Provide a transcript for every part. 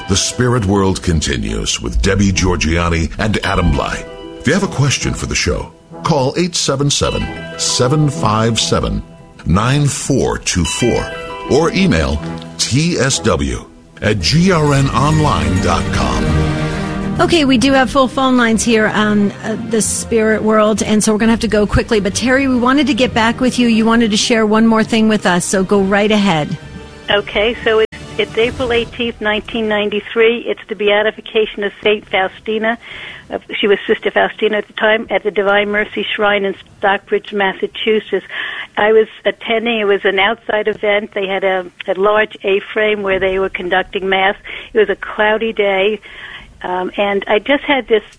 The Spirit World continues with Debbie Georgianni and Adam Blai. If you have a question for the show, call 877-757-9424 or email tsw@grnonline.com. Okay, we do have full phone lines here on the Spirit World, and so we're going to have to go quickly. But Terry, we wanted to get back with you. You wanted to share one more thing with us, so go right ahead. Okay, so it's April 18th, 1993. It's the beatification of St. Faustina. She was Sister Faustina at the time, at the Divine Mercy Shrine in Stockbridge, Massachusetts. I was attending. It was an outside event. They had a large A-frame where they were conducting Mass. It was a cloudy day, and I just had this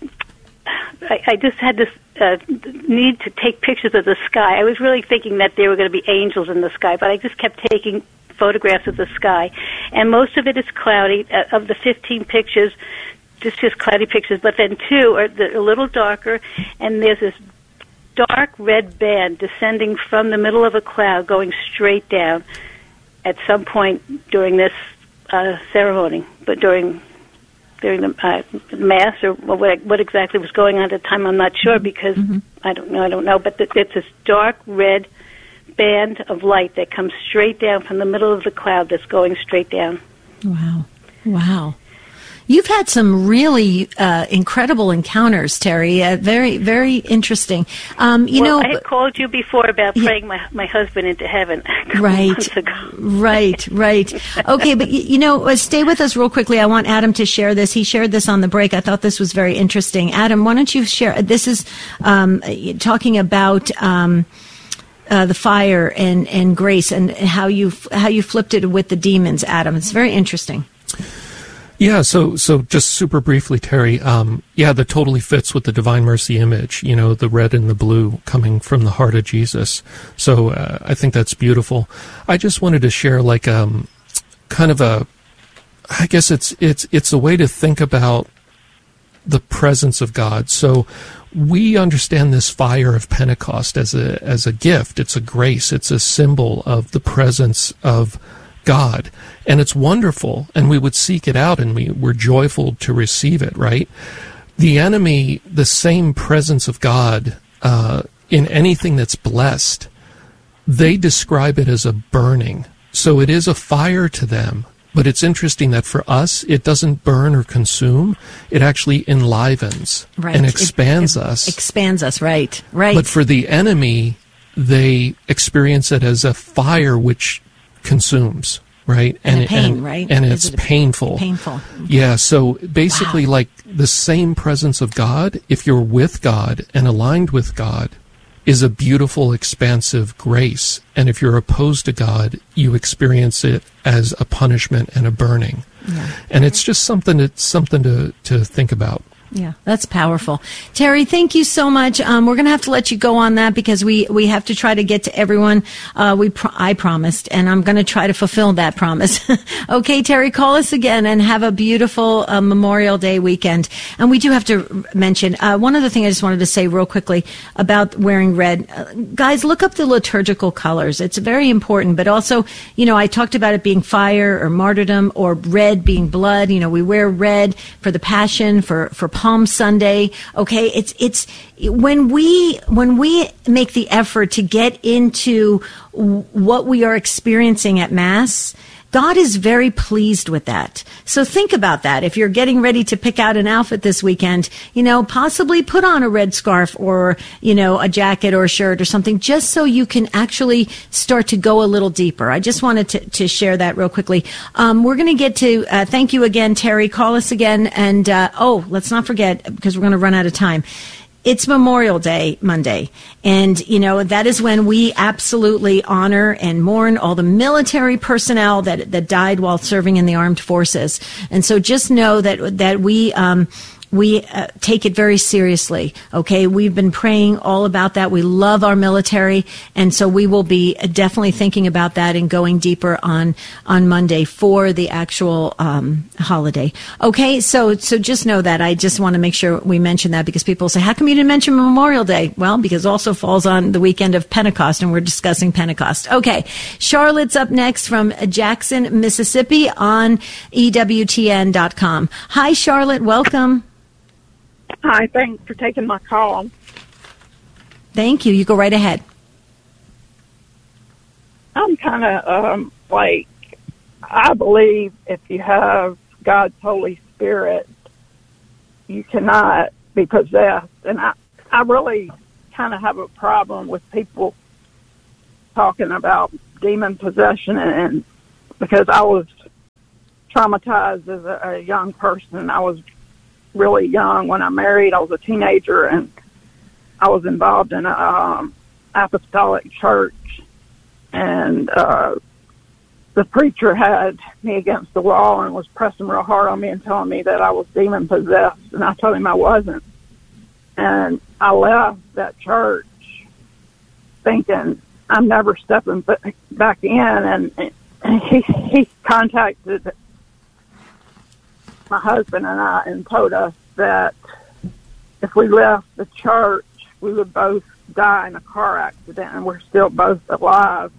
need to take pictures of the sky. I was really thinking that there were going to be angels in the sky, but I just kept taking photographs of the sky, and most of it is cloudy. Of the 15 pictures, just cloudy pictures, but then two are a little darker, and there's this dark red band descending from the middle of a cloud going straight down at some point during this ceremony, but during the Mass, or what exactly was going on at the time, I'm not sure, because I don't know, but it's this dark red band of light that comes straight down from the middle of the cloud that's going straight down. Wow. You've had some really incredible encounters, Terry. Very, very interesting. I had called you before about praying my husband into heaven a couple months ago. Right. Okay, but stay with us real quickly. I want Adam to share this. He shared this on the break. I thought this was very interesting. Adam, why don't you share? This is talking about the fire and grace, and how you flipped it with the demons, Adam. It's very interesting. Yeah, so just super briefly, Terry, that totally fits with the Divine Mercy image, the red and the blue coming from the heart of Jesus. So I think that's beautiful. I just wanted to share I guess it's a way to think about the presence of God. So we understand this fire of Pentecost as a gift. It's a grace. It's a symbol of the presence of God. And it's wonderful, and we would seek it out, and we're joyful to receive it, right? The enemy, the same presence of God in anything that's blessed, they describe it as a burning. So it is a fire to them. But it's interesting that for us, it doesn't burn or consume. It actually enlivens and expands us. Expands us, right. But for the enemy, they experience it as a fire which consumes, right? And pain, right? And it's painful. Painful. Yeah, so basically like the same presence of God, if you're with God and aligned with God, is a beautiful, expansive grace. And if you're opposed to God, you experience it as a punishment and a burning. Yeah. And it's just something to think about. Yeah, that's powerful. Terry, thank you so much. We're going to have to let you go on that because we have to try to get to everyone. I promised, and I'm going to try to fulfill that promise. Okay, Terry, call us again and have a beautiful Memorial Day weekend. And we do have to mention one other thing I just wanted to say real quickly about wearing red. Guys, look up the liturgical colors. It's very important. But also, I talked about it being fire or martyrdom, or red being blood. We wear red for the Passion, for Palm Sunday. Okay, it's when we make the effort to get into what we are experiencing at Mass, God is very pleased with that. So think about that. If you're getting ready to pick out an outfit this weekend, possibly put on a red scarf or, a jacket or a shirt or something, just so you can actually start to go a little deeper. I just wanted to share that real quickly. We're going to get to, thank you again, Terry. Call us again. And, let's not forget, because we're going to run out of time. It's Memorial Day Monday, and, that is when we absolutely honor and mourn all the military personnel that died while serving in the armed forces. And so just know that we we take it very seriously. Okay, we've been praying all about that. We love our military, and so we will be definitely thinking about that and going deeper on Monday for the actual holiday. Okay, so just know that. I just want to make sure we mention that, because people say, how come you didn't mention Memorial Day? Well, because it also falls on the weekend of Pentecost, and we're discussing Pentecost. Okay, Charlotte's up next from Jackson, Mississippi on EWTN.com. Hi, Charlotte. Welcome. Hi, thanks for taking my call. Thank you. You go right ahead. I'm kind of I believe if you have God's Holy Spirit, you cannot be possessed. And I really kind of have a problem with people talking about demon possession, and because I was traumatized as a young person. I was really young when I married. I was a teenager, and I was involved in a apostolic church, and the preacher had me against the wall and was pressing real hard on me and telling me that I was demon possessed, and I told him I wasn't. And I left that church thinking I'm never stepping back in, and he contacted my husband and I and told us that if we left the church, we would both die in a car accident, and we're still both alive.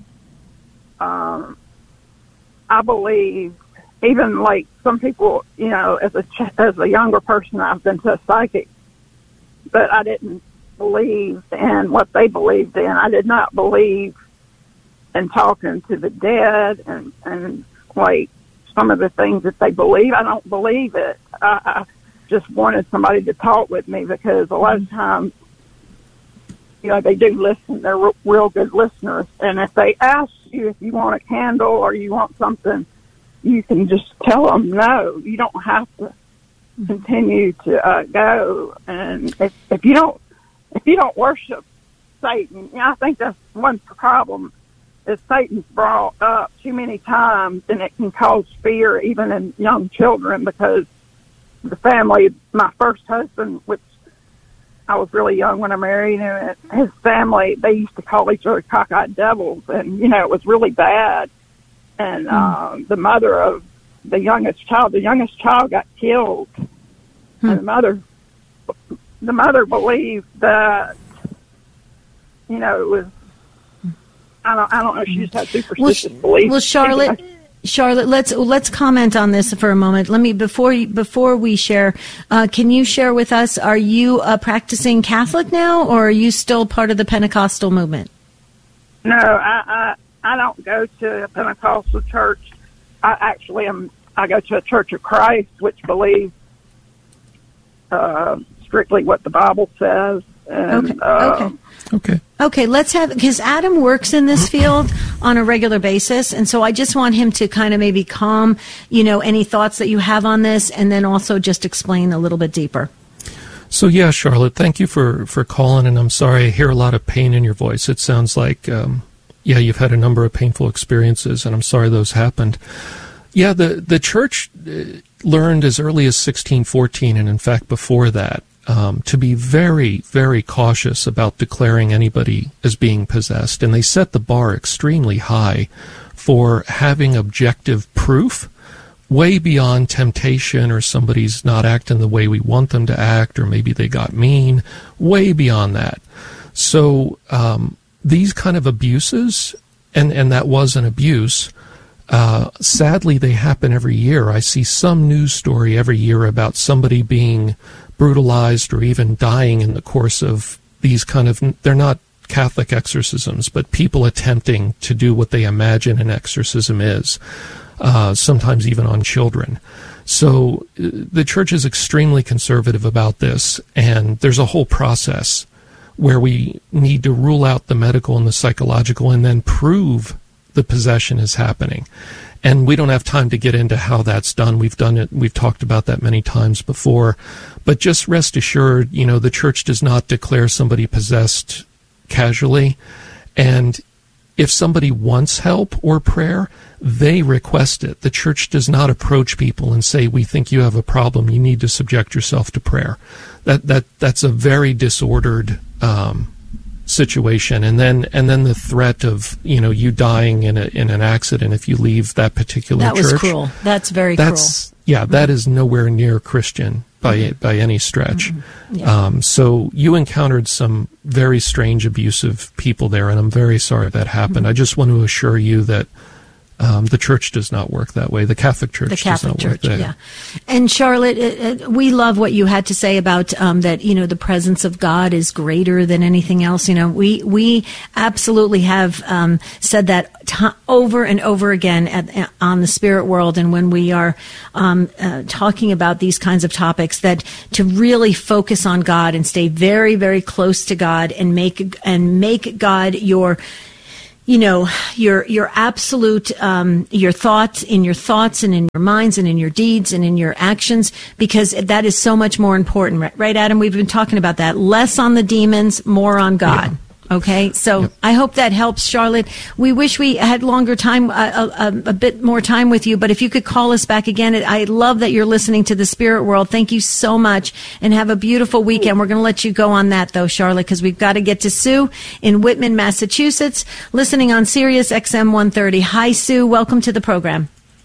I believe, even like some people, as a younger person, I've been to a psychic, but I didn't believe in what they believed in. I did not believe in talking to the dead and like some of the things that they believe. I don't believe it. I just wanted somebody to talk with me, because a lot of times, they do listen. They're real good listeners. And if they ask you if you want a candle or you want something, you can just tell them no. You don't have to continue to go. And if you don't worship Satan, I think that's one problem. Is Satan's brought up too many times, and it can cause fear even in young children, because the family, my first husband, which I was really young when I married him, his family, they used to call each other cockeyed devils, and, it was really bad. And the mother of the youngest child got killed. And the mother believed that, it was, I don't know, she just had superstitious beliefs. Well, Charlotte, let's comment on this for a moment. Let me before we share. Can you share with us? Are you a practicing Catholic now, or are you still part of the Pentecostal movement? No, I don't go to a Pentecostal church. I go to a Church of Christ, which believes strictly what the Bible says. And, Okay, let's have, because Adam works in this field on a regular basis, and so I just want him to kind of maybe calm, any thoughts that you have on this, and then also just explain a little bit deeper. So, yeah, Charlotte, thank you for calling, and I'm sorry, I hear a lot of pain in your voice. It sounds like, you've had a number of painful experiences, and I'm sorry those happened. Yeah, the church learned as early as 1614, and in fact before that, to be very, very cautious about declaring anybody as being possessed. And they set the bar extremely high for having objective proof, way beyond temptation, or somebody's not acting the way we want them to act, or maybe they got mean, way beyond that. So these kind of abuses, and that was an abuse, sadly they happen every year. I see some news story every year about somebody being brutalized or even dying in the course of these kind of, they're not Catholic exorcisms, but people attempting to do what they imagine an exorcism is, sometimes even on children. So the church is extremely conservative about this, and there's a whole process where we need to rule out the medical and the psychological and then prove the possession is happening. And we don't have time to get into how that's done. We've done it. We've talked about that many times before. But just rest assured, the church does not declare somebody possessed casually. And if somebody wants help or prayer, they request it. The church does not approach people and say, we think you have a problem, you need to subject yourself to prayer. That's a very disordered situation. And then the threat of, you dying in an accident if you leave that particular church. That was cruel. That's very cruel. Yeah, that is nowhere near Christian by any stretch. Mm-hmm. Yeah. So you encountered some very strange, abusive people there, and I'm very sorry that happened. I just want to assure you that the church does not work that way. The Catholic Church does not work that way. Yeah. And Charlotte, we love what you had to say about that. The presence of God is greater than anything else. We absolutely have said that over and over again on the Spirit World, and when we are talking about these kinds of topics, that to really focus on God and stay very, very close to God and make God your absolute, your thoughts and in your minds and in your deeds and in your actions, because that is so much more important. Right, Adam? We've been talking about that. Less on the demons, more on God. Yeah. Okay, so yep. I hope that helps, Charlotte. We wish we had longer time, a bit more time with you, but if you could call us back again, I love that you're listening to the Spirit World. Thank you so much, and have a beautiful weekend. We're going to let you go on that, though, Charlotte, because we've got to get to Sue in Whitman, Massachusetts, listening on Sirius XM 130. Hi, Sue. Welcome to the program.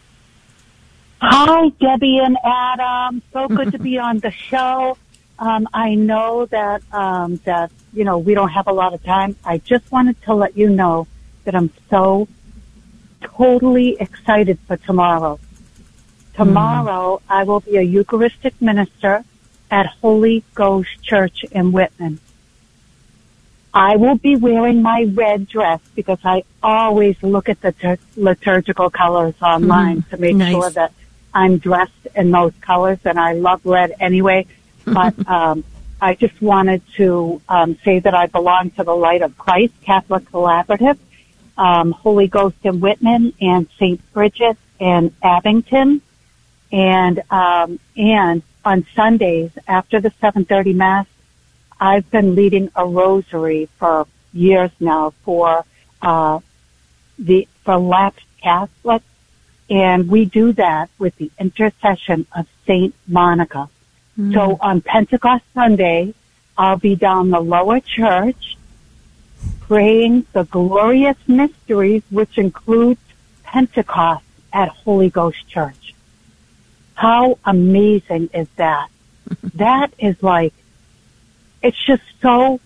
Hi, Debbie and Adam. So good to be on the show. I know that we don't have a lot of time. I just wanted to let you know that I'm so totally excited for tomorrow. Tomorrow, I will be a Eucharistic minister at Holy Ghost Church in Whitman. I will be wearing my red dress because I always look at the liturgical colors online to make sure that I'm dressed in those colors, and I love red anyway. But I just wanted to say that I belong to the Light of Christ Catholic Collaborative, Holy Ghost in Whitman, and St. Bridget in Abington. And on Sundays after the 7:30 Mass, I've been leading a rosary for years now for lapsed Catholics, and we do that with the intercession of Saint Monica. So on Pentecost Sunday, I'll be down the lower church praying the glorious mysteries, which includes Pentecost at Holy Ghost Church. How amazing is that? That is it's just so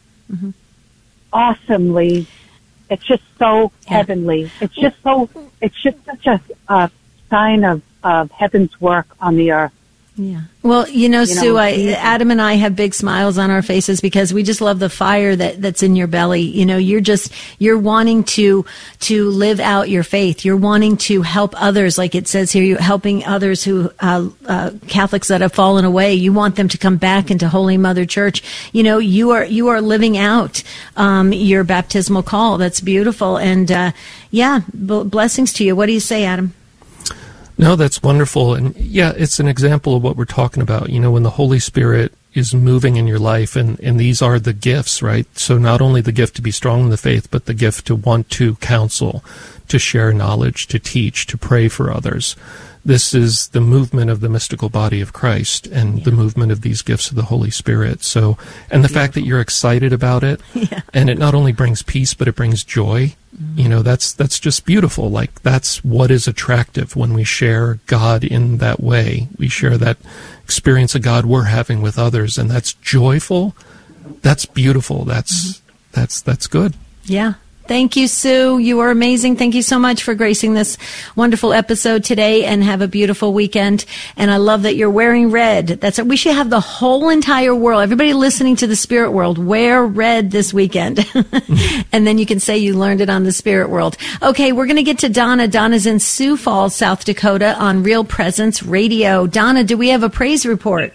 awesomely, it's just so heavenly. It's just such a sign of heaven's work on the earth. Yeah. Well, Sue, Adam and I have big smiles on our faces because we just love the fire that's in your belly. You're wanting to live out your faith. You're wanting to help others. Like it says here, you're helping others who, Catholics that have fallen away. You want them to come back into Holy Mother Church. You are living out, your baptismal call. That's beautiful. And, blessings to you. What do you say, Adam? No, that's wonderful. And it's an example of what we're talking about. When the Holy Spirit is moving in your life, and these are the gifts, right? So not only the gift to be strong in the faith, but the gift to want to counsel, to share knowledge, to teach, to pray for others. This is the movement of the mystical body of Christ and the movement of these gifts of the Holy Spirit. So, and the fact that you're excited about it, and it not only brings peace, but it brings joy. That's just beautiful. That's what is attractive when we share God in that way. We share that experience of God we're having with others, and that's joyful. That's beautiful. That's good. Yeah. Thank you, Sue. You are amazing. Thank you so much for gracing this wonderful episode today, and have a beautiful weekend. And I love that you're wearing red. We should have the whole entire world, everybody listening to the Spirit World, wear red this weekend. And then you can say you learned it on the Spirit World. Okay, we're going to get to Donna. Donna's in Sioux Falls, South Dakota on Real Presence Radio. Donna, do we have a praise report?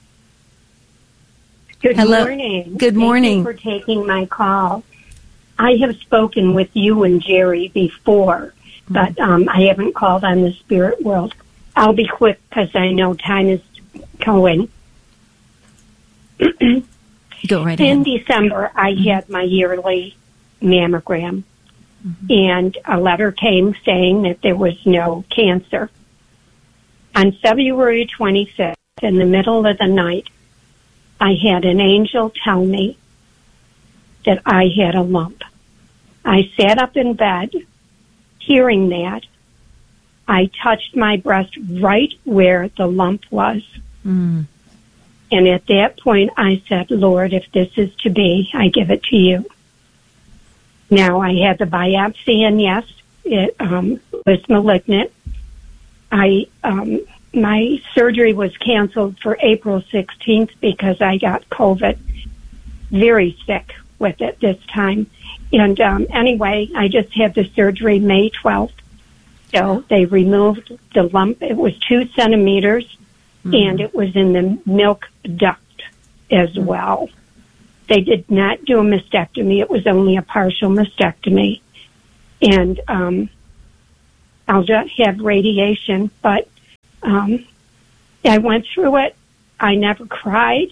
Good morning. Good morning. Thank you for taking my call. I have spoken with you and Jerry before, but I haven't called on the Spirit World. I'll be quick because I know time is going. Go right ahead. In December, I had my yearly mammogram, and a letter came saying that there was no cancer. On February 25th, in the middle of the night, I had an angel tell me that I had a lump. I sat up in bed, hearing that. I touched my breast right where the lump was. And at that point, I said, Lord, if this is to be, I give it to you. Now, I had the biopsy, and yes, it was malignant. My surgery was canceled for April 16th because I got COVID. Very sick with it this time. And anyway, I just had the surgery May 12th. So they removed the lump. It was 2 centimeters, and it was in the milk duct as well. They did not do a mastectomy. It was only a partial mastectomy. And I'll just have radiation, but I went through it. I never cried.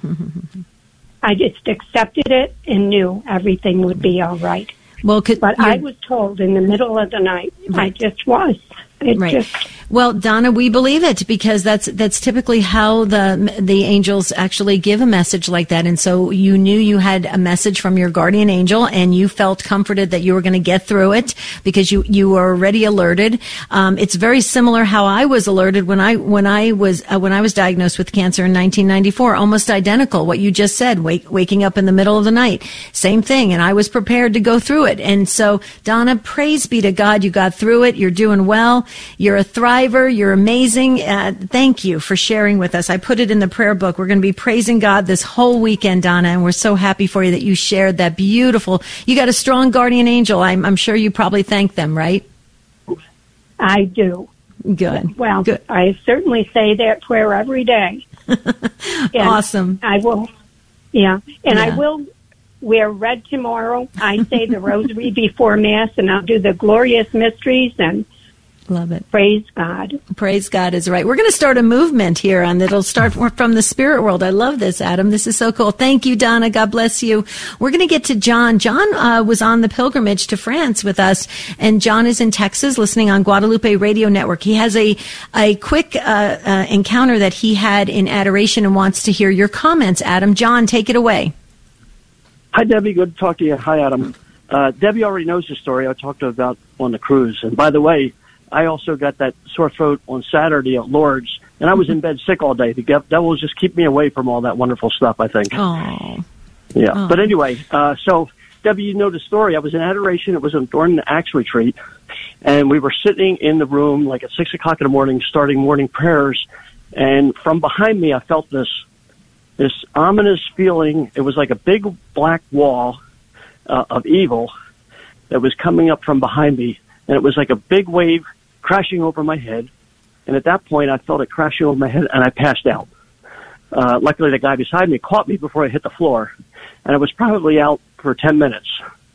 I just accepted it and knew everything would be all right. Well, but I was told in the middle of the night. Right. I just was. Well, Donna, we believe it because that's typically how the angels actually give a message like that. And so you knew you had a message from your guardian angel, and you felt comforted that you were going to get through it because you were already alerted. It's very similar how I was alerted when I was diagnosed with cancer in 1994. Almost identical. What you just said, waking up in the middle of the night, same thing. And I was prepared to go through it. And so, Donna, praise be to God, you got through it. You're doing well. You're a thriver. You're amazing. Thank you for sharing with us. I put it in the prayer book. We're going to be praising God this whole weekend, Donna, and we're so happy for you that you shared that beautiful. You got a strong guardian angel. I'm sure you probably thank them, right? I do. Good. Well, good. I certainly say that prayer every day. Awesome. I will. Yeah, and I will wear red tomorrow. I say the rosary before Mass, and I'll do the glorious mysteries and. Love it. Praise God. Praise God is right. We're going to start a movement here, and it'll start from the spirit world. I love this, Adam. This is so cool. Thank you, Donna. God bless you. We're going to get to John. John was on the pilgrimage to France with us, and John is in Texas listening on Guadalupe Radio Network. He has a quick encounter that he had in adoration and wants to hear your comments, Adam. John, take it away. Hi, Debbie. Good to talk to you. Hi, Adam. Debbie already knows the story I talked about on the cruise. And by the way, I also got that sore throat on Saturday at Lourdes, and I was in bed sick all day. The devil was just keep me away from all that wonderful stuff, I think. Oh. Yeah. Oh. But anyway, so, Debbie, you know the story. I was in adoration. It was during the Acts retreat, and we were sitting in the room like at 6 o'clock in the morning, starting morning prayers, and from behind me I felt this ominous feeling. It was like a big black wall of evil that was coming up from behind me, and it was like a big wave crashing over my head. And at that point, I felt it crashing over my head, and I passed out. Luckily, the guy beside me caught me before I hit the floor, and I was probably out for 10 minutes.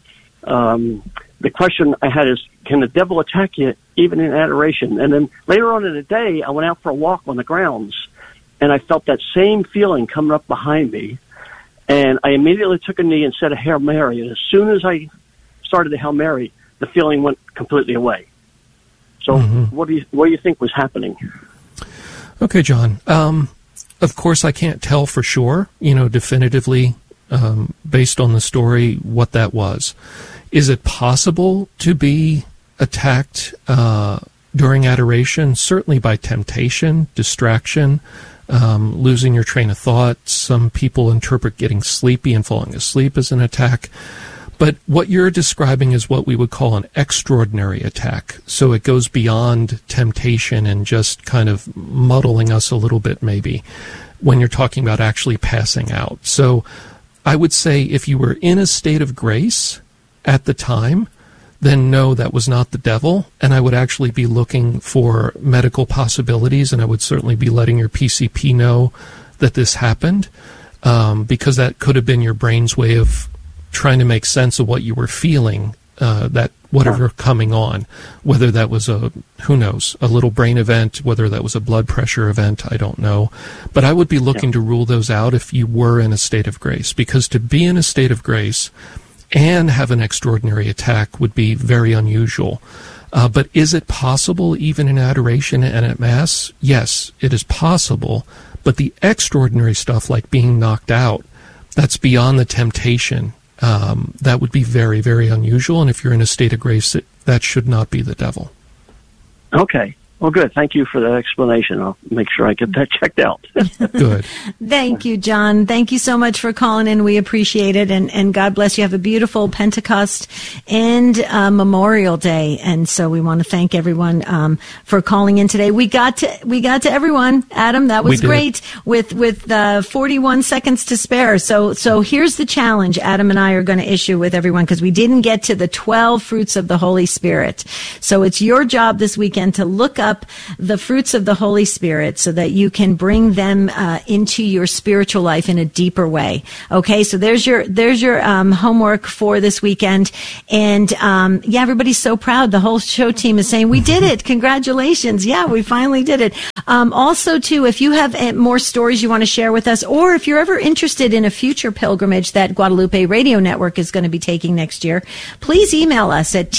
The question I had is, can the devil attack you even in adoration? And then later on in the day, I went out for a walk on the grounds, and I felt that same feeling coming up behind me. And I immediately took a knee and said a Hail Mary. And as soon as I started the Hail Mary, the feeling went completely away. So what do you think was happening? Okay, John. Of course, I can't tell for sure, definitively, based on the story, what that was. Is it possible to be attacked during adoration? Certainly by temptation, distraction, losing your train of thought. Some people interpret getting sleepy and falling asleep as an attack. But what you're describing is what we would call an extraordinary attack. So it goes beyond temptation and just kind of muddling us a little bit, maybe, when you're talking about actually passing out. So I would say if you were in a state of grace at the time, then no, that was not the devil. And I would actually be looking for medical possibilities, and I would certainly be letting your PCP know that this happened, because that could have been your brain's way of trying to make sense of what you were feeling, that whatever coming on, whether that was who knows, a little brain event, whether that was a blood pressure event, I don't know. But I would be looking to rule those out if you were in a state of grace, because to be in a state of grace and have an extraordinary attack would be very unusual. But is it possible even in adoration and at Mass? Yes, it is possible. But the extraordinary stuff like being knocked out, that's beyond the temptation. That would be very, very unusual. And if you're in a state of grace, that should not be the devil. Okay. Well, good. Thank you for that explanation. I'll make sure I get that checked out. Good. Thank you, John. Thank you so much for calling in. We appreciate it. And God bless you. Have a beautiful Pentecost and Memorial Day. And so we want to thank everyone for calling in today. We got to everyone. Adam, that was great with 41 seconds to spare. So here's the challenge Adam and I are going to issue with everyone, because we didn't get to the 12 fruits of the Holy Spirit. So it's your job this weekend to look up the fruits of the Holy Spirit so that you can bring them into your spiritual life in a deeper way. Okay, so there's your homework for this weekend. And everybody's so proud. The whole show team is saying, we did it. Congratulations. Yeah, we finally did it. Also, too, if you have more stories you want to share with us, or if you're ever interested in a future pilgrimage that Guadalupe Radio Network is going to be taking next year, please email us at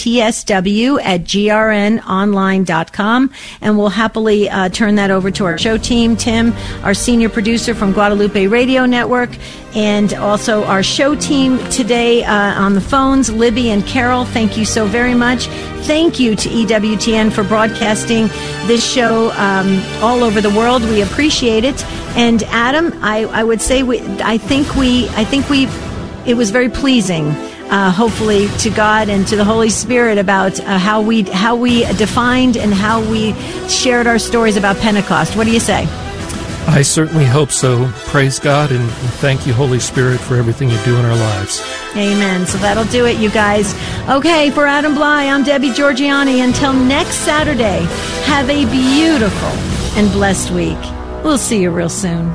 tsw@grnonline.com. And we'll happily turn that over to our show team, Tim, our senior producer from Guadalupe Radio Network, and also our show team today on the phones, Libby and Carol. Thank you so very much. Thank you to EWTN for broadcasting this show all over the world. We appreciate it. And Adam, I would say I think it was very pleasing. Hopefully to God and to the Holy Spirit about how we defined and how we shared our stories about Pentecost. What do you say? I certainly hope so. Praise God and thank you, Holy Spirit, for everything you do in our lives. Amen. So that'll do it, you guys. Okay, for Adam Bly, I'm Debbie Georgianni. Until next Saturday, have a beautiful and blessed week. We'll see you real soon.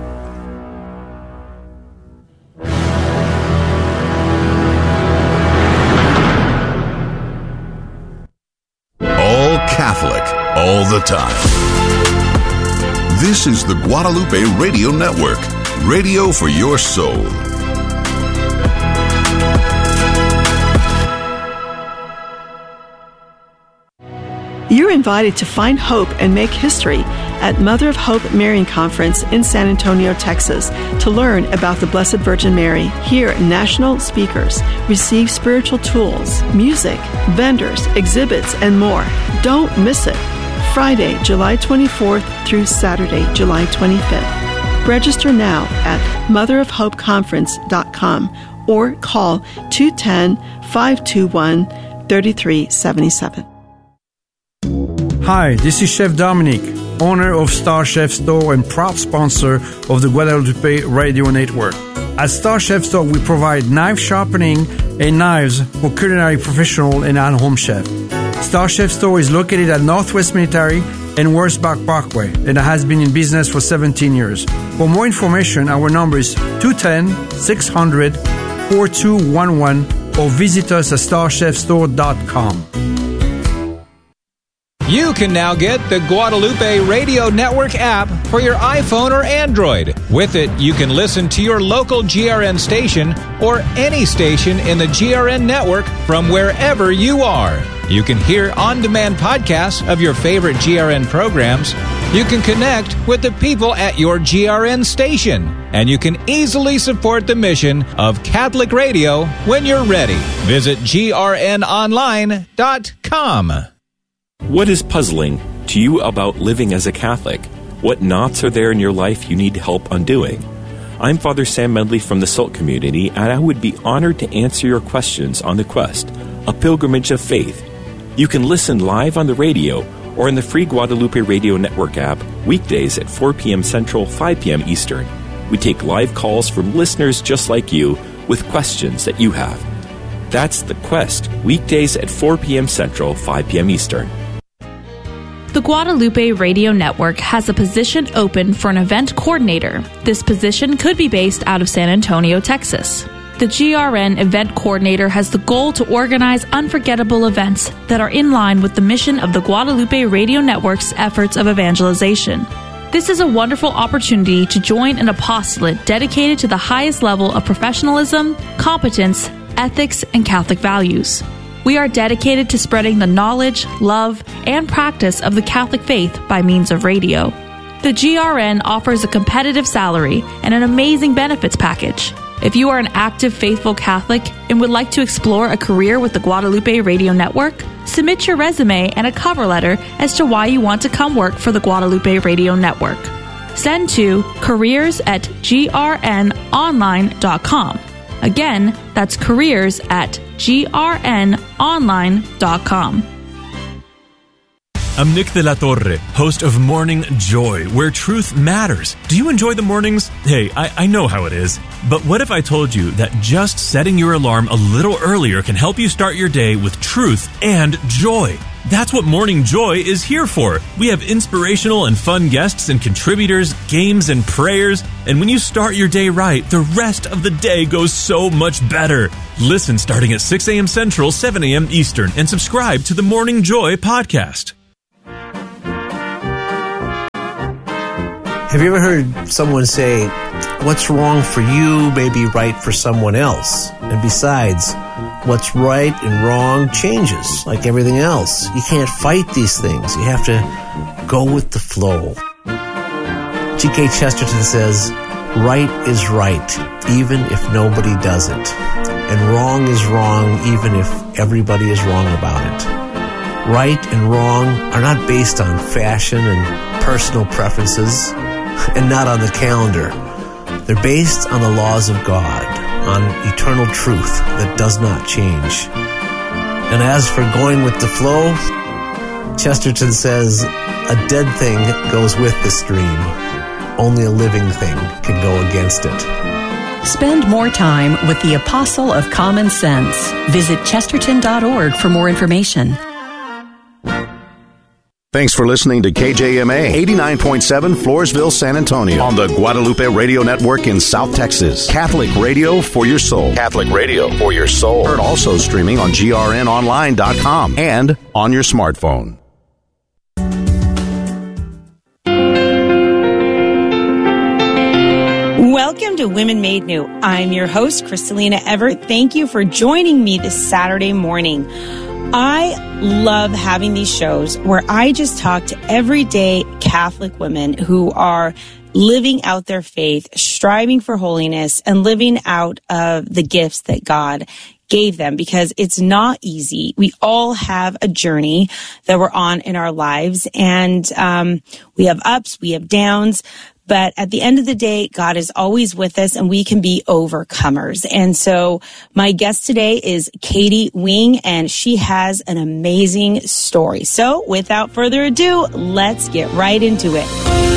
Catholic all the time. This is the Guadalupe Radio Network, radio for your soul. You're invited to find hope and make history at Mother of Hope Marian Conference in San Antonio, Texas, to learn about the Blessed Virgin Mary. Hear national speakers, receive spiritual tools, music, vendors, exhibits, and more. Don't miss it. Friday, July 24th through Saturday, July 25th. Register now at motherofhopeconference.com or call 210-521-3377. Hi, this is Chef Dominic, owner of Star Chef Store and proud sponsor of the Guadalupe Radio Network. At Star Chef Store, we provide knife sharpening and knives for culinary professional and at-home chef. Star Chef Store is located at Northwest Military and Wurzbach Parkway and has been in business for 17 years. For more information, our number is 210-600-4211 or visit us at starchefstore.com. You can now get the Guadalupe Radio Network app for your iPhone or Android. With it, you can listen to your local GRN station or any station in the GRN network from wherever you are. You can hear on-demand podcasts of your favorite GRN programs. You can connect with the people at your GRN station. And you can easily support the mission of Catholic Radio when you're ready. Visit grnonline.com. What is puzzling to you about living as a Catholic? What knots are there in your life you need help undoing? I'm Father Sam Medley from the SALT community, and I would be honored to answer your questions on The Quest, a pilgrimage of faith. You can listen live on the radio or in the free Guadalupe Radio Network app weekdays at 4 p.m. Central, 5 p.m. Eastern. We take live calls from listeners just like you with questions that you have. That's The Quest, weekdays at 4 p.m. Central, 5 p.m. Eastern. The Guadalupe Radio Network has a position open for an event coordinator. This position could be based out of San Antonio, Texas. The GRN event coordinator has the goal to organize unforgettable events that are in line with the mission of the Guadalupe Radio Network's efforts of evangelization. This is a wonderful opportunity to join an apostolate dedicated to the highest level of professionalism, competence, ethics, and Catholic values. We are dedicated to spreading the knowledge, love, and practice of the Catholic faith by means of radio. The GRN offers a competitive salary and an amazing benefits package. If you are an active, faithful Catholic and would like to explore a career with the Guadalupe Radio Network, submit your resume and a cover letter as to why you want to come work for the Guadalupe Radio Network. Send to careers@grnonline.com. Again, that's careers@grnonline.com. I'm Nick de la Torre, host of Morning Joy, where truth matters. Do you enjoy the mornings? Hey, I know how it is. But what if I told you that just setting your alarm a little earlier can help you start your day with truth and joy? That's what Morning Joy is here for. We have inspirational and fun guests and contributors, games and prayers. And when you start your day right, the rest of the day goes so much better. Listen starting at 6 a.m. Central, 7 a.m. Eastern, and subscribe to the Morning Joy podcast. Have you ever heard someone say, what's wrong for you may be right for someone else? And besides, what's right and wrong changes, like everything else. You can't fight these things. You have to go with the flow. G.K. Chesterton says, right is right, even if nobody does it. And wrong is wrong, even if everybody is wrong about it. Right and wrong are not based on fashion and personal preferences, and not on the calendar. They're based on the laws of God, on eternal truth that does not change. And as for going with the flow, Chesterton says, a dead thing goes with the stream. Only a living thing can go against it. Spend more time with the Apostle of Common Sense. Visit chesterton.org for more information. Thanks for listening to KJMA 89.7 Floresville, San Antonio on the Guadalupe Radio Network in South Texas. Catholic radio for your soul. Catholic radio for your soul. Heard also streaming on grnonline.com and on your smartphone. Welcome to Women Made New. I'm your host, Kristalina Everett. Thank you for joining me this Saturday morning. I love having these shows where I just talk to everyday Catholic women who are living out their faith, striving for holiness, and living out of the gifts that God gave them, because it's not easy. We all have a journey that we're on in our lives, and we have ups, we have downs. But at the end of the day, God is always with us, and we can be overcomers. And so my guest today is Katie Wing, and she has an amazing story. So without further ado, let's get right into it.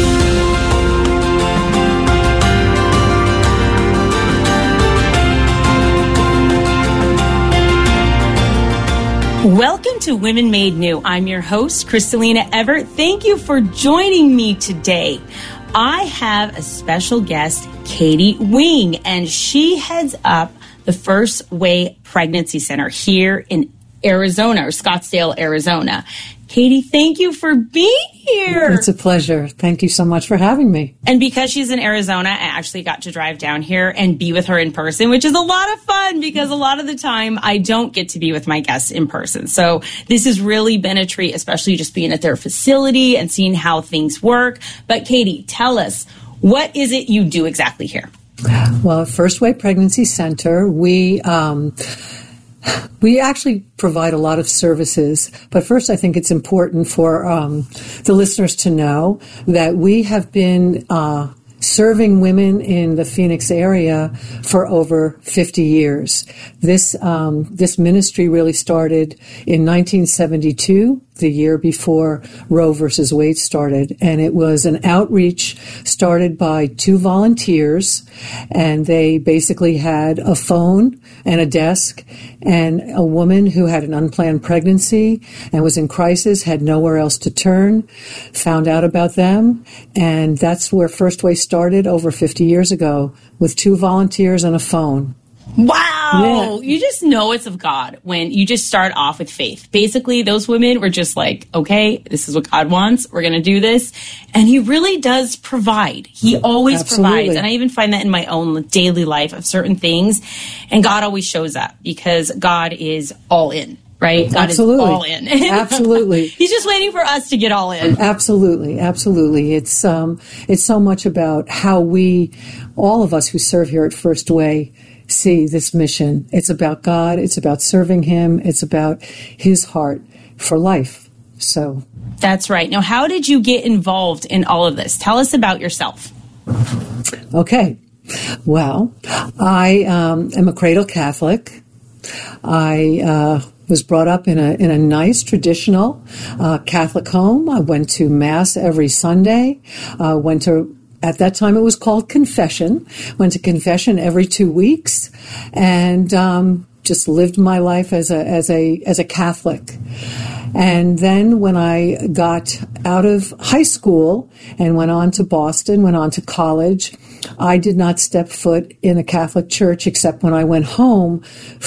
Welcome to Women Made New. I'm your host, Kristalina Everett. Thank you for joining me today. I have a special guest, Katie Wing, and she heads up the First Way Pregnancy Center here in Arizona, or Scottsdale, Arizona. Katie, thank you for being here. It's a pleasure. Thank you so much for having me. And because she's in Arizona, I actually got to drive down here and be with her in person, which is a lot of fun because a lot of the time I don't get to be with my guests in person. So this has really been a treat, especially just being at their facility and seeing how things work. But Katie, tell us, what is it you do exactly here? Well, at First Way Pregnancy Center, we actually provide a lot of services, but first I think it's important for the listeners to know that we have been serving women in the Phoenix area for over 50 years. This ministry really started in 1972, the year before Roe versus Wade started, and it was an outreach started by two volunteers, and they basically had a phone and a desk, and a woman who had an unplanned pregnancy and was in crisis, had nowhere else to turn, found out about them, and that's where First Way started over 50 years ago, with two volunteers and a phone. Wow! Wow. You just know it's of God when you just start off with faith. Basically, those women were just like, okay, this is what God wants. We're going to do this. And he really does provide. He always provides. And I even find that in my own daily life of certain things. And God always shows up because God is all in. Right? God is all in. Absolutely. He's just waiting for us to get all in. Absolutely. Absolutely. It's so much about how all of us who serve here at First Way, see this mission. It's about God. It's about serving him. It's about his heart for life. So. That's right. Now, how did you get involved in all of this? Tell us about yourself. Okay. Well, I am a cradle Catholic. I was brought up in a nice traditional Catholic home. I went to Mass every Sunday. At that time it was called confession. Went to confession every 2 weeks, and just lived my life as a Catholic. And then when I got out of high school and went on to Boston, went on to college, I did not step foot in a Catholic church except when I went home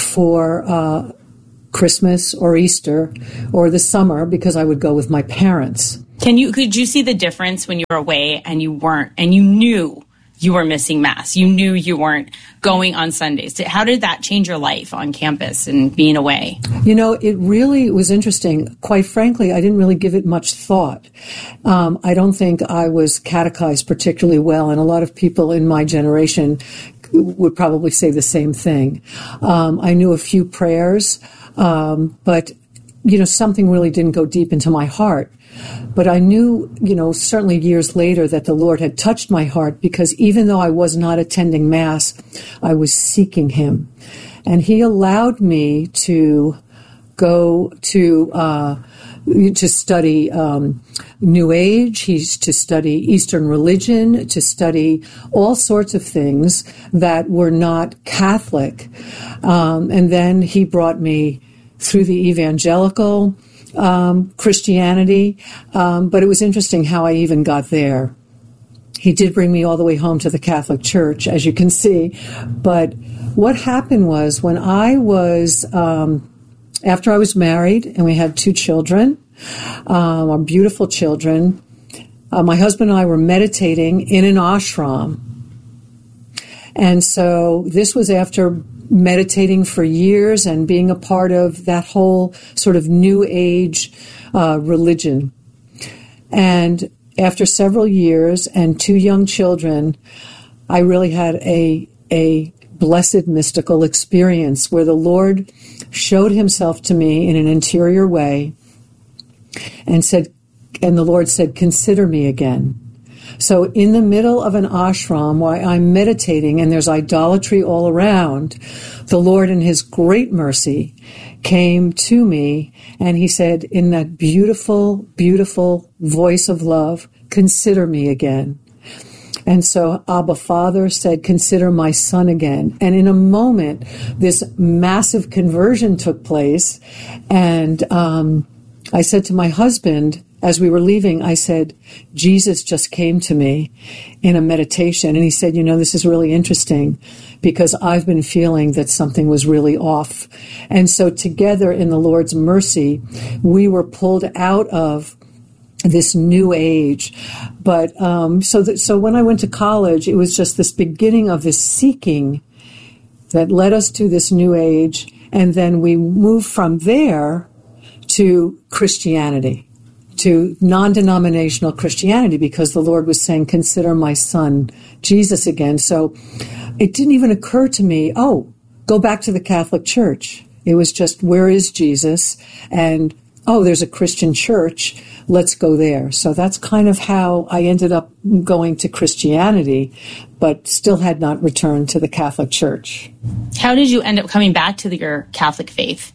for Christmas or Easter or the summer, because I would go with my parents. Could you see the difference when you were away and you weren't, and you knew you were missing Mass? You knew you weren't going on Sundays. How did that change your life on campus and being away? It really was interesting. Quite frankly, I didn't really give it much thought. I don't think I was catechized particularly well, and a lot of people in my generation would probably say the same thing. I knew a few prayers, but something really didn't go deep into my heart. But I knew, certainly years later that the Lord had touched my heart, because even though I was not attending Mass, I was seeking him. And he allowed me to go to study New Age, to study Eastern religion, to study all sorts of things that were not Catholic. And then he brought me through the evangelical Christianity, but it was interesting how I even got there. He did bring me all the way home to the Catholic Church, as you can see. But what happened was, when I was, after I was married and we had 2 children, our beautiful children, my husband and I were meditating in an ashram. And so this was after meditating for years and being a part of that whole sort of New Age religion. And after several years and 2 young children, I really had a blessed mystical experience where the Lord showed himself to me in an interior way and the Lord said, "Consider me again." So in the middle of an ashram while I'm meditating and there's idolatry all around, the Lord in his great mercy came to me and he said in that beautiful, beautiful voice of love, "Consider me again." And so Abba Father said, "Consider my son again." And in a moment, this massive conversion took place. And I said to my husband, as we were leaving, I said, "Jesus just came to me in a meditation." And he said, "This is really interesting because I've been feeling that something was really off." And so together in the Lord's mercy, we were pulled out of this New Age. But so when I went to college, it was just this beginning of this seeking that led us to this New Age. And then we moved from there to Christianity, to non-denominational Christianity, because the Lord was saying, "Consider my son, Jesus again." So it didn't even occur to me, go back to the Catholic Church. It was just, where is Jesus? And, there's a Christian church. Let's go there. So that's kind of how I ended up going to Christianity, but still had not returned to the Catholic Church. How did you end up coming back to your Catholic faith?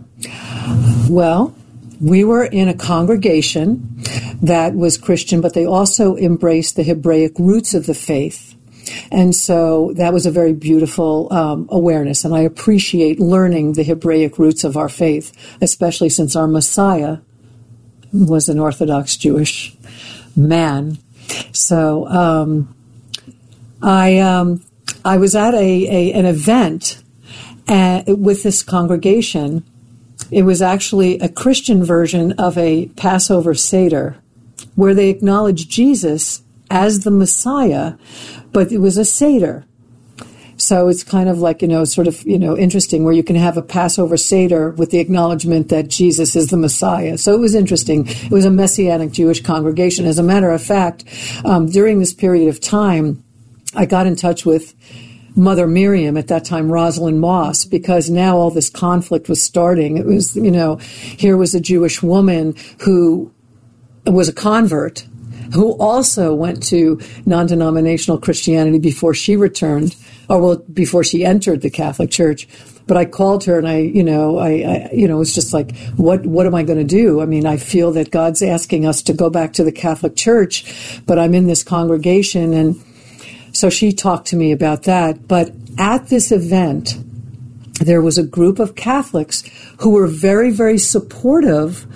Well, we were in a congregation that was Christian, but they also embraced the Hebraic roots of the faith. And so that was a very beautiful awareness. And I appreciate learning the Hebraic roots of our faith, especially since our Messiah was an Orthodox Jewish man. So I was at an event, with this congregation. It was actually a Christian version of a Passover Seder where they acknowledged Jesus as the Messiah, but it was a Seder. So it's kind of like, interesting where you can have a Passover Seder with the acknowledgement that Jesus is the Messiah. So it was interesting. It was a Messianic Jewish congregation. As a matter of fact, during this period of time, I got in touch with Mother Miriam, at that time Rosalind Moss, because now all this conflict was starting. It was, here was a Jewish woman who was a convert, who also went to non-denominational Christianity before she returned, before she entered the Catholic Church. But I called her and I was just like, what am I going to do? I mean, I feel that God's asking us to go back to the Catholic Church, but I'm in this congregation. And so she talked to me about that. But at this event, there was a group of Catholics who were very, very supportive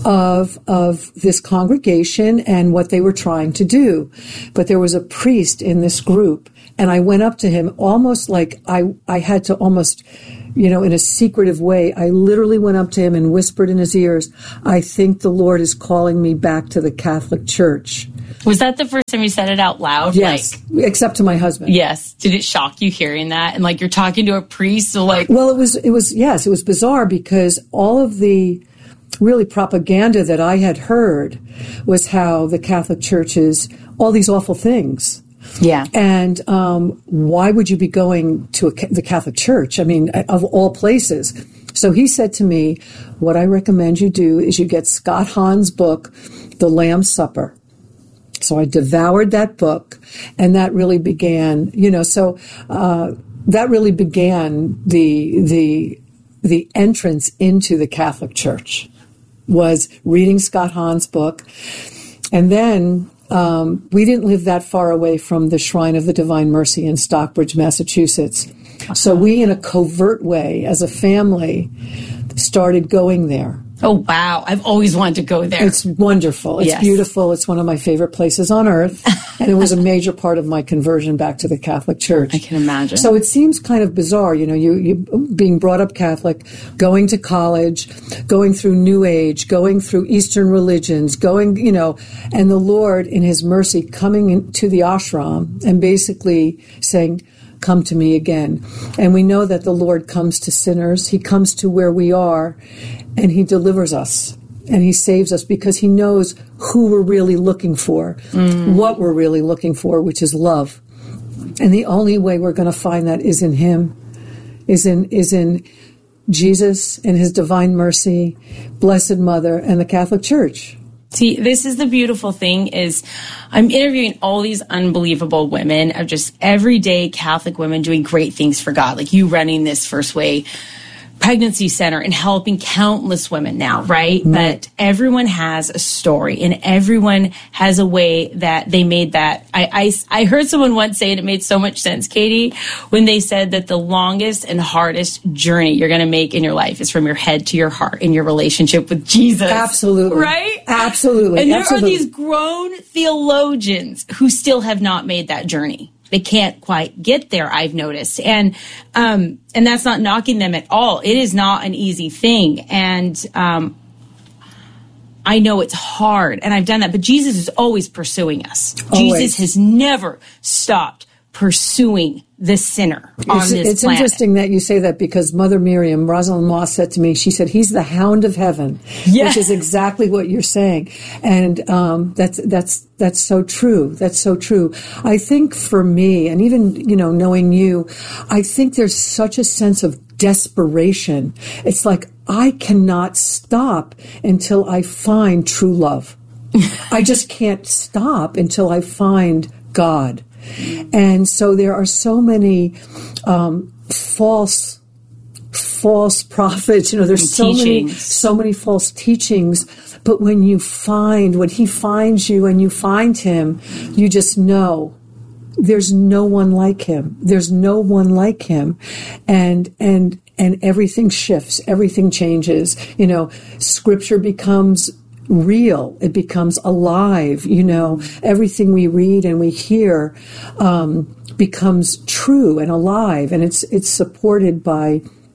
of this congregation and what they were trying to do. But there was a priest in this group, and I went up to him almost like I had to almost, in a secretive way. I literally went up to him and whispered in his ears, "I think the Lord is calling me back to the Catholic Church." Was that the first time you said it out loud? Yes, except to my husband. Yes. Did it shock you hearing that? And you're talking to a priest, so Well, it was bizarre because all of the really propaganda that I had heard was how the Catholic Church is all these awful things. Yeah. And why would you be going to the Catholic Church? I mean, of all places. So he said to me, what I recommend you do is you get Scott Hahn's book, The Lamb's Supper. So I devoured that book, and that really began, that really began the entrance into the Catholic Church, was reading Scott Hahn's book. And then we didn't live that far away from the Shrine of the Divine Mercy in Stockbridge, Massachusetts. So we, in a covert way, as a family, started going there. Oh, wow. I've always wanted to go there. It's wonderful. It's beautiful. It's one of my favorite places on earth. And it was a major part of my conversion back to the Catholic Church. I can imagine. So it seems kind of bizarre, you being brought up Catholic, going to college, going through New Age, going through Eastern religions, and the Lord, in His mercy, coming into the ashram and basically saying, "Come to me again." And we know that the Lord comes to sinners. He comes to where we are, and He delivers us, and He saves us because He knows who we're really looking for, what we're really looking for, which is love. And the only way we're going to find that is in Him, is in Jesus and His divine mercy, Blessed Mother, and the Catholic Church. See, this is the beautiful thing is I'm interviewing all these unbelievable women of just everyday Catholic women doing great things for God, like you running this First Way pregnancy center and helping countless women now, right? Mm-hmm. But everyone has a story and everyone has a way that they made that. I heard someone once say, and it made so much sense, Katie, when they said that the longest and hardest journey you're going to make in your life is from your head to your heart in your relationship with Jesus. Absolutely. Right? Absolutely. And there Absolutely. are these grown theologians who still have not made that journey. They can't quite get there, I've noticed. And that's not knocking them at all. It is not an easy thing. And I know it's hard, and I've done that. But Jesus is always pursuing us. Always. Jesus has never stopped pursuing the sinner on this planet. It's interesting that you say that because Mother Miriam, Rosalind Moss, said to me, she said, "He's the hound of heaven," which is exactly what you're saying. And that's so true. That's so true. I think for me, and even, knowing you, I think there's such a sense of desperation. It's like, I cannot stop until I find true love. I just can't stop until I find God. And so there are so many false prophets. There's so many false teachings. But when He finds you and you find Him, you just know there's no one like Him. There's no one like Him, and everything shifts. Everything changes. Scripture becomes real. It becomes alive. Everything we read and we hear becomes true and alive, and it's supported by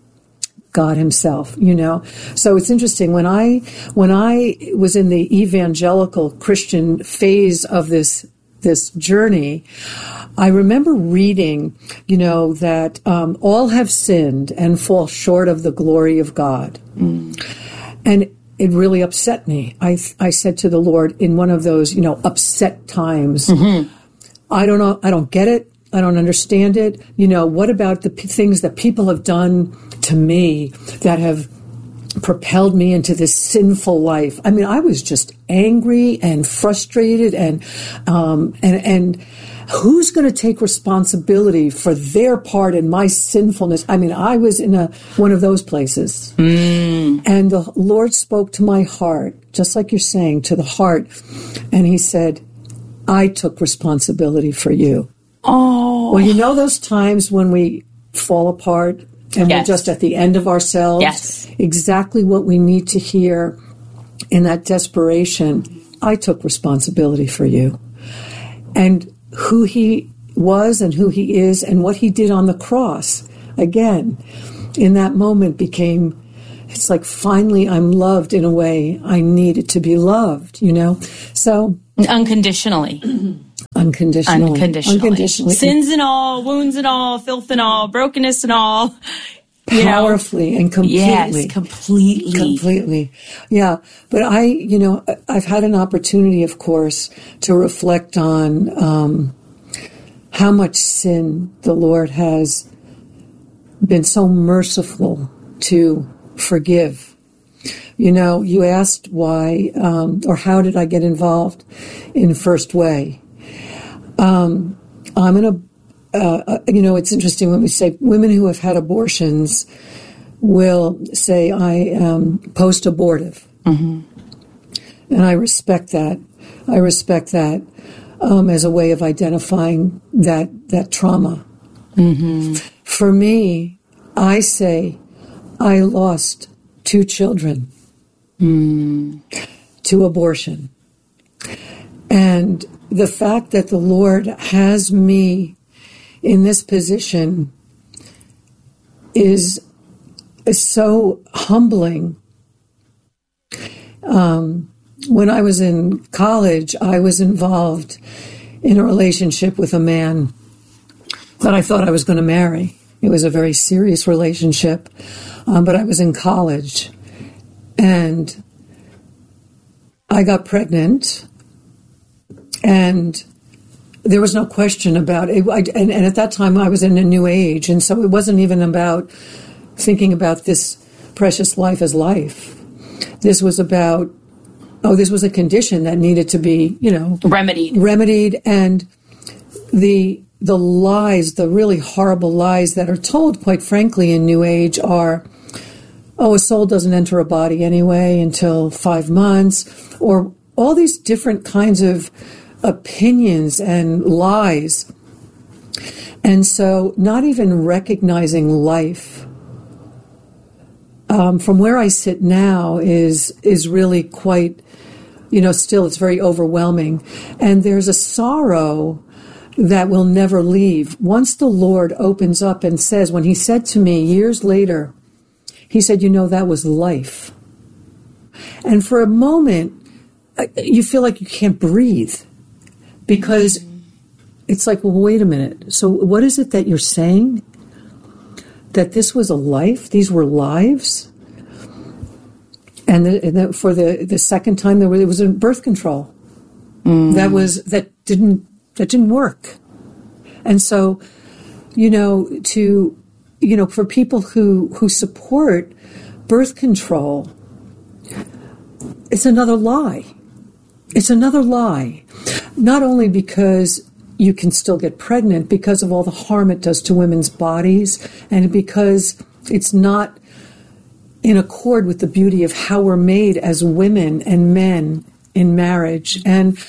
God himself, you know. So it's interesting. When I was in the evangelical Christian phase of this journey, I remember reading, you know, that all have sinned and fall short of the glory of God. And it really upset me. I said to the Lord in one of those, you know, upset times, I don't know, I don't get it. I don't understand it. You know, what about the things that people have done to me that have propelled me into this sinful life? I mean, I was just angry and frustrated, and who's going to take responsibility for their part in my sinfulness? I mean, I was in one of those places. And the Lord spoke to my heart, just like you're saying, to the heart. And he said, I took responsibility for you. Oh. Well, you know those times when we fall apart and we're just at the end of ourselves? Yes. Exactly what we need to hear in that desperation. I took responsibility for you. And who he was and who he is and what he did on the cross, again, in that moment became, it's like finally I'm loved in a way I needed to be loved, you know? So unconditionally. Unconditionally. Sins and all, wounds and all, filth and all, brokenness and all. Powerfully and completely. Yes, completely. Yeah. But I've had an opportunity, of course, to reflect on how much sin the Lord has been so merciful to forgive. You know, you asked why, or how did I get involved in First Way? I'm going to, it's interesting when we say women who have had abortions will say, I am post-abortive. And I respect that. As a way of identifying that trauma. For me, I say I lost 2 children to abortion. And the fact that the Lord has me in this position is so humbling. When I was in college, I was involved in a relationship with a man that I thought I was going to marry. It was a very serious relationship, but I was in college, and I got pregnant, and there was no question about it. And at that time, I was in a new age, and so it wasn't even about thinking about this precious life as life. This was about, this was a condition that needed to be, remedied, and the lies, the really horrible lies that are told, quite frankly, in New Age are, a soul doesn't enter a body anyway until 5 months, or all these different kinds of opinions and lies. And so not even recognizing life from where I sit now is really quite, still it's very overwhelming. And there's a sorrow that will never leave. Once the Lord opens up and says, when he said to me years later, he said, that was life. And for a moment, you feel like you can't breathe, because it's like, well, wait a minute. So what is it that you're saying? That this was a life? These were lives? And for the second time, it was in birth control. That didn't work. And so, for people who support birth control, it's another lie. It's another lie. Not only because you can still get pregnant, because of all the harm it does to women's bodies, and because it's not in accord with the beauty of how we're made as women and men in marriage. And,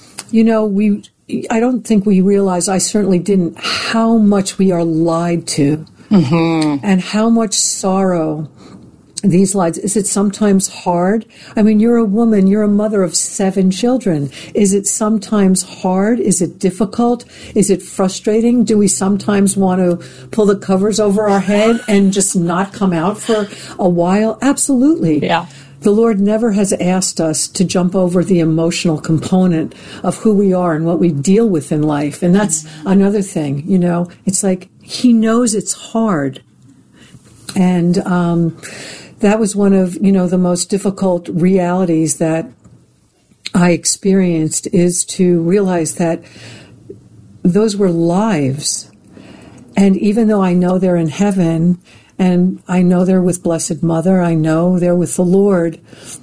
I don't think we realize, I certainly didn't, how much we are lied to, and how much sorrow these lives. Is it sometimes hard? I mean, you're a woman, you're a mother of 7 children. Is it sometimes hard? Is it difficult? Is it frustrating? Do we sometimes want to pull the covers over our head and just not come out for a while? Absolutely. Yeah. The Lord never has asked us to jump over the emotional component of who we are and what we deal with in life. And that's another thing, you know. It's like He knows it's hard. And that was one of, you know, the most difficult realities that I experienced, is to realize that those were lives. And even though I know they're in heaven, and I know they're with Blessed Mother, I know they're with the Lord,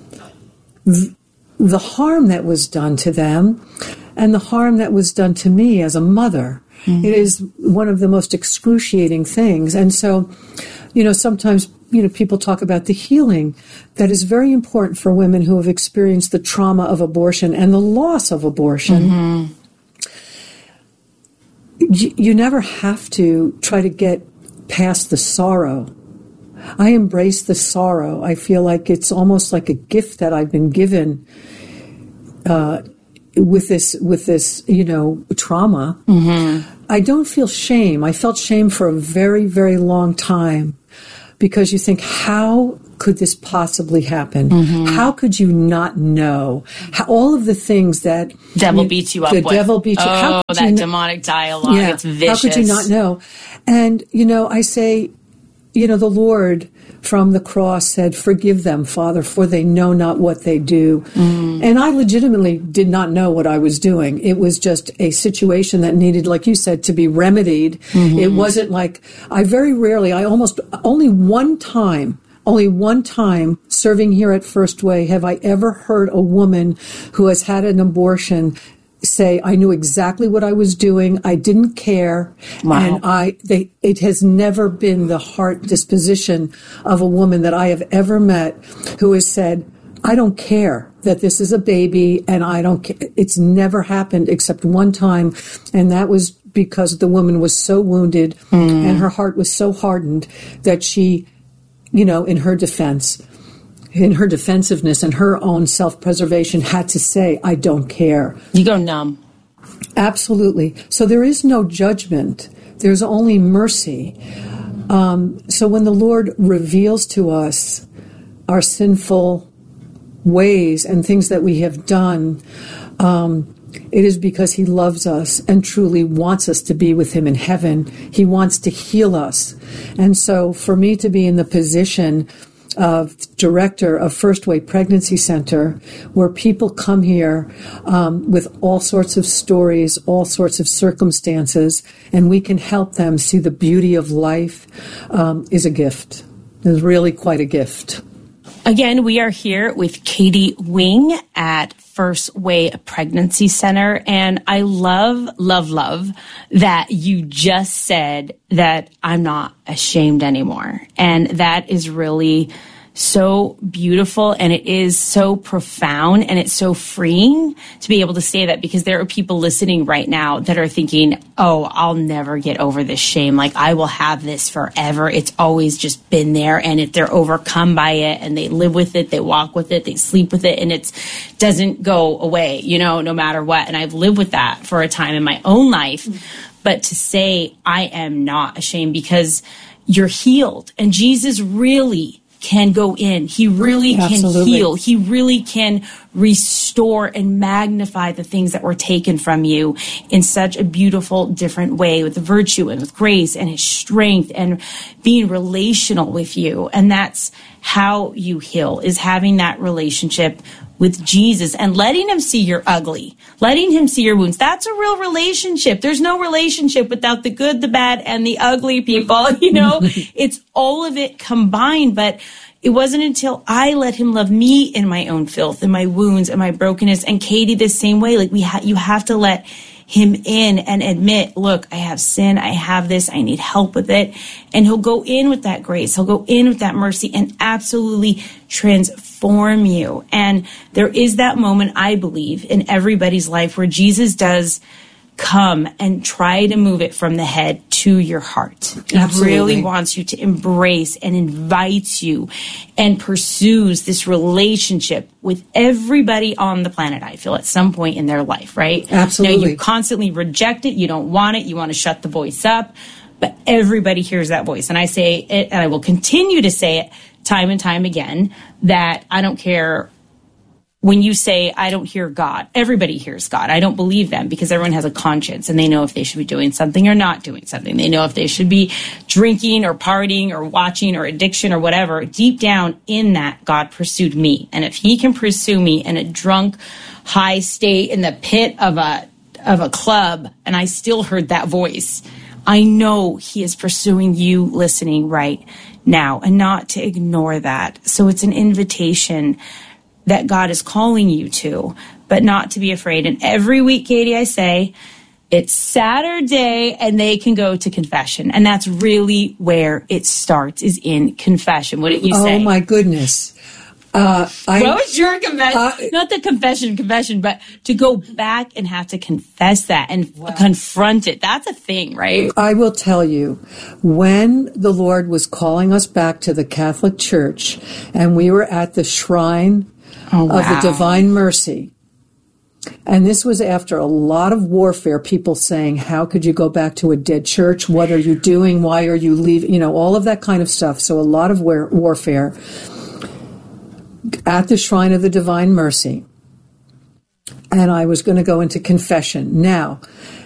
the harm that was done to them and the harm that was done to me as a mother, it is one of the most excruciating things. And so, you know, sometimes, you know, people talk about the healing that is very important for women who have experienced the trauma of abortion and the loss of abortion. You never have to try to get past the sorrow. I embrace the sorrow. I feel like it's almost like a gift that I've been given with this, you know, trauma. I don't feel shame. I felt shame for a very, very long time, because you think, how could this possibly happen? How could you not know? All of the things that devil beats you up with. The devil beats you. Oh, that demonic dialogue. Yeah. It's vicious. How could you not know? And, you know, I say, you know, the Lord from the cross said, "Forgive them, Father, for they know not what they do." And I legitimately did not know what I was doing. It was just a situation that needed, like you said, to be remedied. It wasn't like, only one time serving here at First Way have I ever heard a woman who has had an abortion say, "I knew exactly what I was doing. I didn't care." Wow. And it has never been the heart disposition of a woman that I have ever met who has said, "I don't care that this is a baby, and I don't care." It's never happened except one time, and that was because the woman was so wounded and her heart was so hardened that she, you know, in her defensiveness and her own self-preservation, had to say, "I don't care." You go numb. Absolutely. So there is no judgment. There's only mercy. So when the Lord reveals to us our sinful ways and things that we have done, it is because He loves us and truly wants us to be with Him in heaven. He wants to heal us. And so for me to be in the position of director of First Way Pregnancy Center, where people come here with all sorts of stories, all sorts of circumstances, and we can help them see the beauty of life, is a gift. It's really quite a gift. Again, we are here with Katie Wing at First Way Pregnancy Center. And I love that you just said that I'm not ashamed anymore. And that is really so beautiful, and it is so profound, and it's so freeing to be able to say that, because there are people listening right now that are thinking, "Oh, I'll never get over this shame. Like, I will have this forever. It's always just been there." And if they're overcome by it and they live with it, they walk with it, they sleep with it, and it doesn't go away, you know, no matter what. And I've lived with that for a time in my own life. But to say, I am not ashamed, because you're healed, and Jesus really can go in. He really can heal. He really can restore and magnify the things that were taken from you in such a beautiful, different way, with virtue and with grace and His strength and being relational with you. And that's how you heal, is having that relationship with Jesus and letting Him see your ugly, letting Him see your wounds. That's a real relationship. There's no relationship without the good, the bad, and the ugly, people. You know, it's all of it combined. But it wasn't until I let Him love me in my own filth and my wounds and my brokenness. And Katie, the same way, like you have to let Him in and admit, look, I have sin. I have this. I need help with it. And He'll go in with that grace. He'll go in with that mercy and absolutely transform you. And there is that moment, I believe, in everybody's life where Jesus does come and try to move it from the head to your heart. He Absolutely. really wants you to embrace and invites you and pursues this relationship with everybody on the planet, I feel, at some point in their life, right? Absolutely. Now, you constantly reject it. You don't want it. You want to shut the voice up. But everybody hears that voice. And I say it, and I will continue to say it time and time again, that I don't care when you say, I don't hear God. Everybody hears God. I don't believe them because everyone has a conscience and they know if they should be doing something or not doing something. They know if they should be drinking or partying or watching or addiction or whatever. Deep down in that, God pursued me. And if he can pursue me in a drunk, high state in the pit of a club, and I still heard that voice, I know he is pursuing you listening right now, and not to ignore that. So it's an invitation that God is calling you to, but not to be afraid. And every week, Katie, I say, it's Saturday and they can go to confession. And that's really where it starts, is in confession. Wouldn't you say? Oh, my goodness. What was your confession? Not the confession, but to go back and have to confess that and confront it. That's a thing, right? I will tell you, when the Lord was calling us back to the Catholic Church and we were at the shrine of the Divine Mercy, and this was after a lot of warfare, people saying, how could you go back to a dead church? What are you doing? Why are you leaving? You know, all of that kind of stuff. So a lot of warfare at the shrine of the Divine Mercy. And I was going to go into confession. Now,